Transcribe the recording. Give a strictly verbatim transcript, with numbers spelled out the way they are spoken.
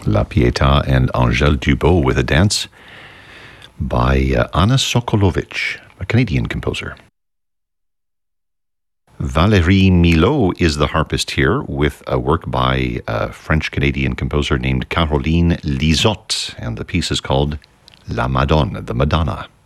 La Pietà and Angèle Dubot with a dance by uh, Anna Sokolovich, a Canadian composer. Valérie Milhaud is the harpist here with a work by a French-Canadian composer named Caroline Lizotte, and the piece is called La Madone, the Madonna.